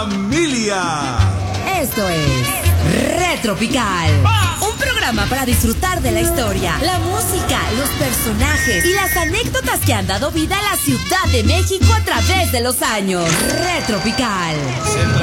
Familia. Esto es Retropical, un programa para disfrutar de la historia, la música, los personajes y las anécdotas que han dado vida a la Ciudad de México a través de los años. Retropical.